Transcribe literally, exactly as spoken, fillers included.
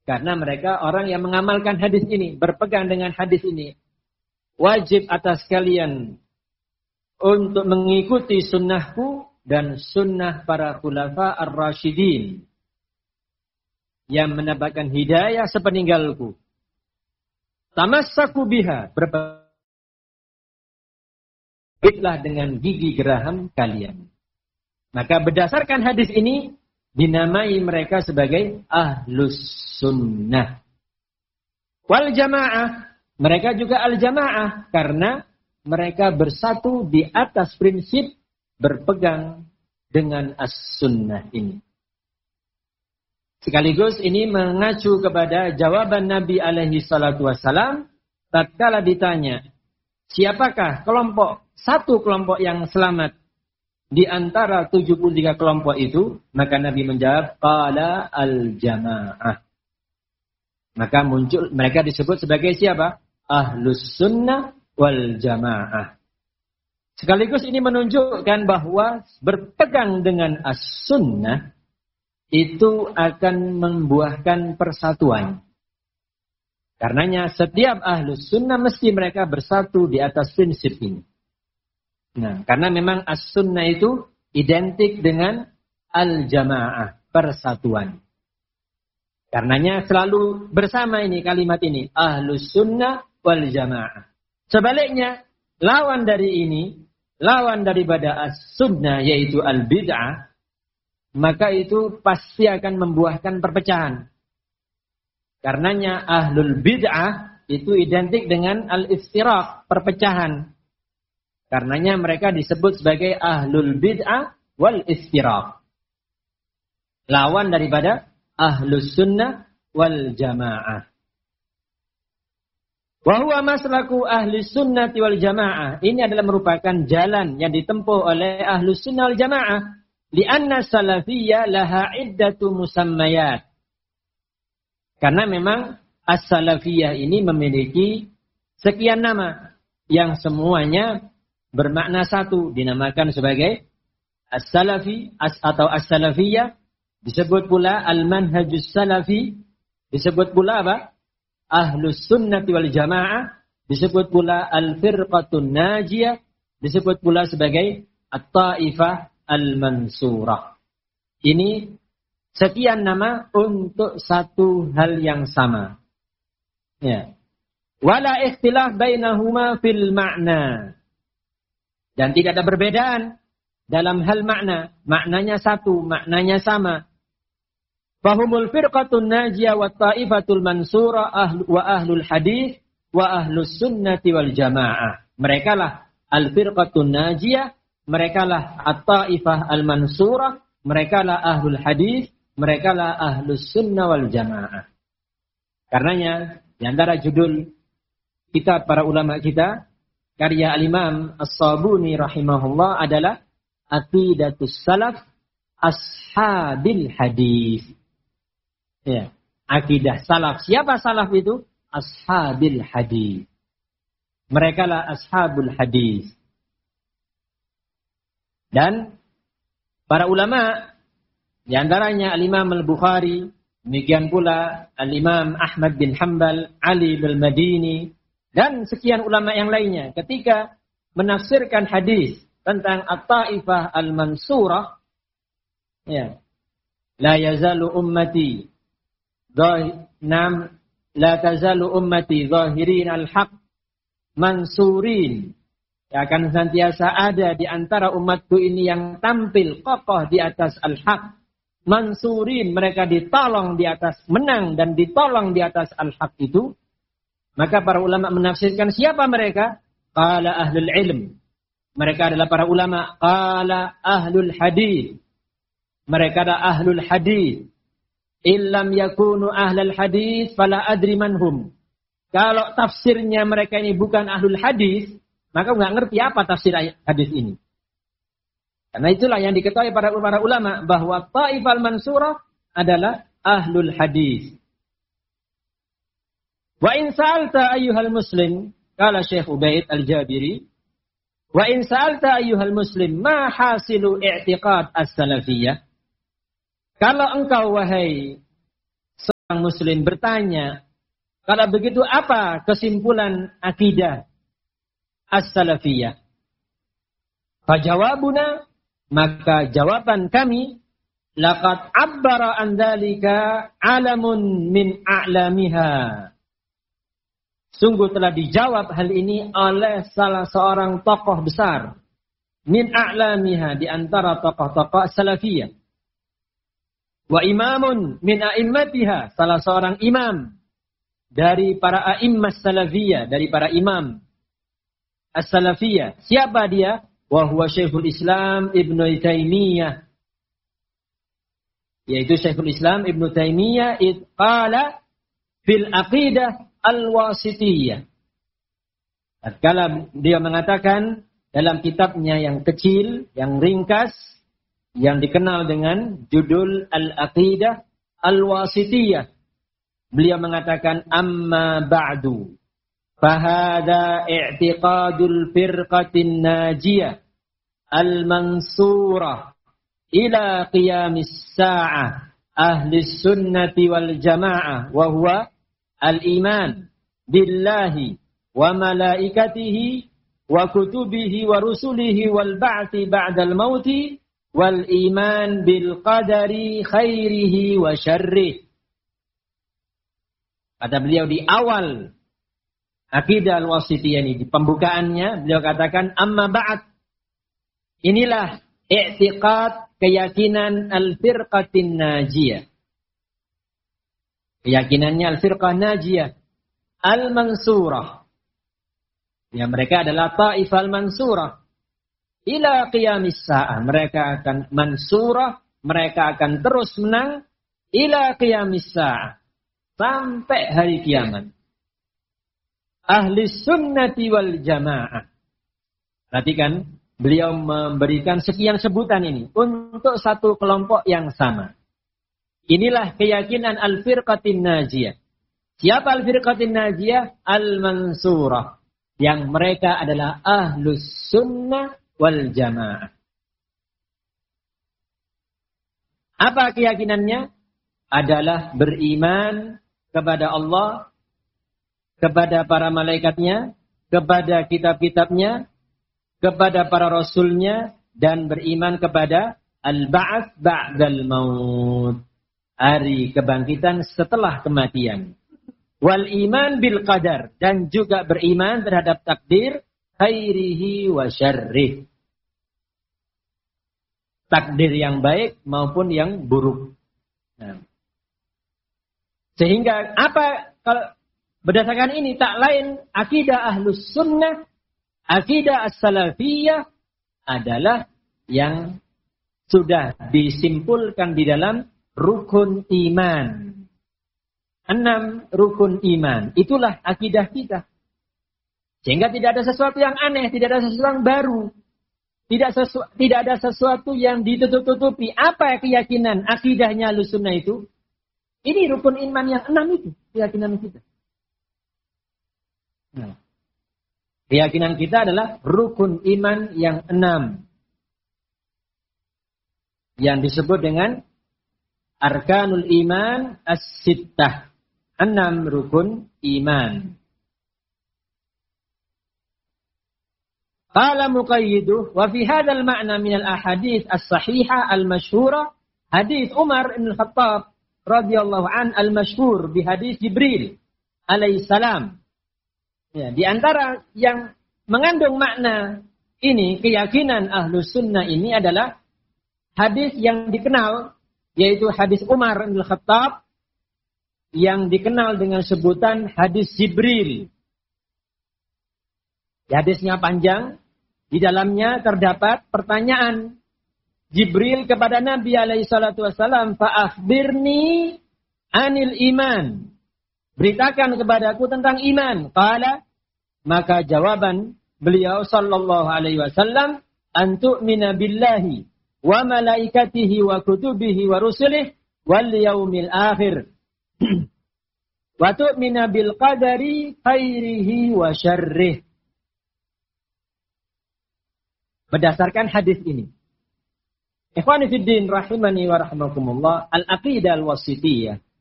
Karena mereka orang yang mengamalkan hadis ini, berpegang dengan hadis ini. Wajib atas kalian untuk mengikuti sunnahku dan sunnah para khulafa ar-rasyidin yang mendapatkan hidayah sepeninggalku. Tamassaku biha, berpeganglah dengan gigi geraham kalian. Maka berdasarkan hadis ini dinamai mereka sebagai ahlus sunnah. Wal jamaah, mereka juga al jamaah karena mereka bersatu di atas prinsip berpegang dengan as-sunnah ini. Sekaligus ini mengacu kepada jawaban Nabi alaihi salatu wassalam tatkala ditanya, siapakah kelompok, satu kelompok yang selamat di antara tujuh puluh tiga kelompok itu? Maka Nabi menjawab, qala al-jamaah. Maka muncul, mereka disebut sebagai siapa? Ahlus sunnah wal jamaah. Sekaligus ini menunjukkan bahwa berpegang dengan as-sunnah itu akan membuahkan persatuan. Karenanya setiap ahlus sunnah mesti mereka bersatu di atas prinsip ini. Nah, karena memang as-sunnah itu identik dengan al-jamaah, persatuan. Karenanya selalu bersama ini kalimat ini, ahlus sunnah wal jamaah. Sebaliknya, lawan dari ini, lawan daripada as-sunnah yaitu al-bid'ah, maka itu pasti akan membuahkan perpecahan. Karenanya ahlul bid'ah itu identik dengan al-iftiraq, perpecahan. Karenanya mereka disebut sebagai ahlul bid'ah wal iftiraq. Lawan daripada ahlus sunnah wal jamaah. Wa huwa maslaku ahli sunnati wal jamaah. Ini adalah merupakan jalan yang ditempuh oleh ahlus sunnah wal jamaah. Lianna salafiyya laha iddatu musammayat. Karena memang as-salafiyah ini memiliki sekian nama yang semuanya bermakna satu, dinamakan sebagai as-salafi as atau as-salafiyah, disebut pula al-manhajus salafi, disebut pula apa? Ahlus sunnati wal jamaah, disebut pula al-firqatun najiyah, disebut pula sebagai at-taifah al-mansurah. Ini sekian nama untuk satu hal yang sama. Ya. Wala ikhtilaf bainahuma fil ma'na. Dan tidak ada perbedaan dalam hal makna. Maknanya satu, maknanya sama. Fahumul firqatun najiyah wa ta'ifatul mansura ahlu, wa ahlul hadis wa ahlus sunnati wal jamaah. Mereka lah al-firqatun najiyah, mereka lah at-ta'ifah al-mansura, mereka lah ahlul hadis, mereka lah ahlus sunnah wal jamaah. Karenanya di antara judul kitab para ulama kita, karya al-Imam As-Sabuni rahimahullah adalah Aqidatus Salaf Ashabil Hadis. Ya, akidah salaf. Siapa salaf itu? Ashabil Hadis. Mereka lah ashabul hadis. Dan para ulama di antaranya al-Imam Al-Bukhari, demikian pula al-Imam Ahmad bin Hanbal, Ali bin Madini, dan sekian ulama yang lainnya ketika menafsirkan hadis tentang at-taifah al-mansurah, ya, la yazalu ummati nam la tazalu ummati zahirin al-haq mansurin, ya, akan senantiasa ada di antara umatku ini yang tampil kokoh di atas al-haq, mansurin, mereka ditolong di atas, menang dan ditolong di atas al-haq itu. Maka para ulama menafsirkan siapa mereka? Qala ahlul ilm. Mereka adalah para ulama. Qala ahlul hadis. Mereka adalah ahlul hadis. Illam yakunu ahlul hadis fala adri manhum. Kalau tafsirnya mereka ini bukan ahlul hadis, maka enggak ngerti apa tafsir hadis ini. Karena itulah yang diketahui para para ulama bahwa taifal mansurah adalah ahlul hadis. Wa in sa'alta ayyuhal muslim, kala Syekh Ubaid Al-Jabiri, wa in sa'alta ayyuhal muslim, ma hasilu i'tiqad as-salafiyah? Kalau engkau wahai muslim bertanya, kalau begitu apa kesimpulan akidah as-salafiyah? Fajawabuna, maka jawaban kami, laqad abbara an dzalika alamun min a'lamiha. Sungguh telah dijawab hal ini oleh salah seorang tokoh besar min a'lamiha, di antara tokoh-tokoh salafiyah. Wa imamun min a'immatiha, salah seorang imam dari para a'immas salafiyah, dari para imam as-salafiyah. Siapa dia? Wa huwa Syekhul Islam Ibnu Taimiyah, yaitu Syekhul Islam Ibnu Taimiyah id qala fil aqidah al-wasitiyah. Tatkala dia mengatakan dalam kitabnya yang kecil, yang ringkas, yang dikenal dengan judul Al-Aqidah Al-Wasitiyah. Beliau mengatakan, amma ba'du, fahada i'tiqadul firqatin najiyah al-mansurah ila qiyamis sa'ah ahli sunnati wal jamaah, wa huwa al-iman billahi wa malaikatihi wa kutubihi wa rusulihi wal ba'ti ba'dal mauti wal iman bil qadari khairihi wa syarrih. Kata beliau di awal akidah al-wasitiyah ini, di pembukaannya beliau katakan, amma ba'd, inilah i'tiqad, keyakinan al-firqatin najiyah. Keyakinannya al-firqah najiyah al-mansurah. Ya, mereka adalah ta'ifah al-mansurah. Ila qiyamis sa'ah. Mereka akan mansurah. Mereka akan terus menang. Ila qiyamis sa'ah. Sampai hari kiamat. Ahli sunnati wal jamaah. Perhatikan, beliau memberikan sekian sebutan ini untuk satu kelompok yang sama. Inilah keyakinan al-firqatin najiyah. Siapa al-firqatin najiyah? Al-mansurah. Yang mereka adalah ahlus sunnah wal jamaah. Apa keyakinannya? Adalah beriman kepada Allah, kepada para malaikatnya, kepada kitab-kitabnya, kepada para rasulnya, dan beriman kepada al-ba'ats ba'dal maut. Hari kebangkitan setelah kematian. Wal iman bil qadar, dan juga beriman terhadap takdir khairihi wa syarrih. Takdir yang baik maupun yang buruk. Nah. Sehingga apa kalau berdasarkan ini tak lain akidah ahlus sunnah, akidah as-salafiyah adalah yang sudah disimpulkan di dalam rukun iman. Enam rukun iman. Itulah akidah kita. Sehingga tidak ada sesuatu yang aneh, tidak ada sesuatu yang baru. Tidak, sesu, tidak ada sesuatu yang ditutup-tutupi. Apa keyakinan akidahnya Ahlussunnah itu? Ini rukun iman yang enam itu. Keyakinan kita. Nah, keyakinan kita adalah rukun iman yang enam. Yang disebut dengan Arkanul Iman As-Sittah. Enam rukun iman. Qala muqayyiduh wa fi hadzal ma'na min al-ahadits as-sahihah al-masyhurah hadits Umar bin Khattab radhiyallahu an al-masyhur bi hadits Jibril alaihi salam. Ya, di antara yang mengandung makna ini, keyakinan Ahlus Sunnah ini adalah hadis yang dikenal, yaitu hadis Umar bin Khattab yang dikenal dengan sebutan hadis Jibril. Hadisnya panjang, di dalamnya terdapat pertanyaan Jibril kepada Nabi alaihi salatu wasallam, fa akhbirni anil iman. Beritakan kepadaku tentang iman. Qala, maka jawaban beliau sallallahu alaihi wasallam, an tu'mina billahi wa malaikatihi wa kutubihi wa rusulihi wal yaumil akhir. Wa tu'mina bil qadari khairihi wa syarrih. Berdasarkan hadis ini. Ikhwani fiddin rahimani wa rahimakumullah, al-aqidah al-wasitiyah